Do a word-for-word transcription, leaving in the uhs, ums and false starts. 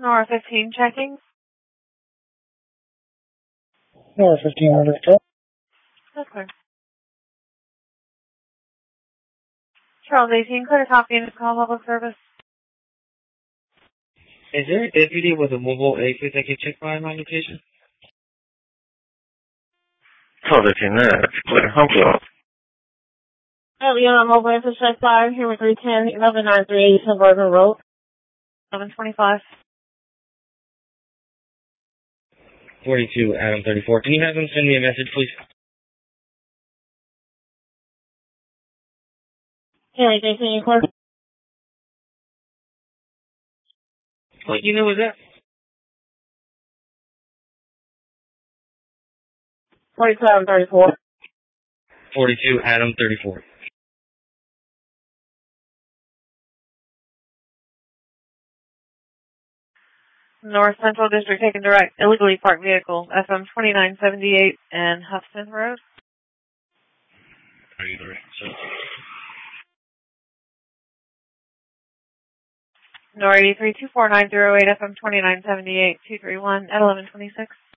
Nora fifteen checking. Nora fifteen order to. Okay. Charles eighteen, clear copy and call public service. Is there a deputy with a mobile exit that can check by my location? Charles eighteen, that's clear. How close? Oh, yeah, I'm over at the check fire here with three ten, eleven nine three eight Suburban Road. eleven twenty-five. forty-two, Adam thirty-four. Can you have them send me a message, please? Hey, eighteen, you clear? What unit was that? forty-seven thirty-four. forty-two, Adam thirty-four. North Central District taken direct. Illegally parked vehicle. F M twenty-nine seventy-eight and Hudson Road. Nor eighty-three two four nine zero eight F M twenty-nine seventy-eight two three one at eleven twenty-six.